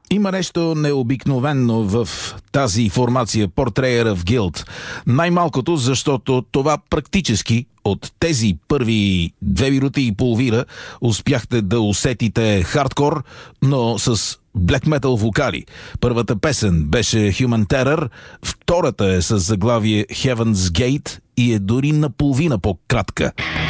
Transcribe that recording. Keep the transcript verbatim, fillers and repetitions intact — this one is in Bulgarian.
Има нещо необикновено в тази формация Portrayer of Guilt. Най-малкото, защото това практически от тези първи две минути и половина успяхте да усетите хардкор, но с black metal вокали. Първата песен беше Human Terror, втората е с заглавие Heaven's Gate и е дори наполовина по-кратка.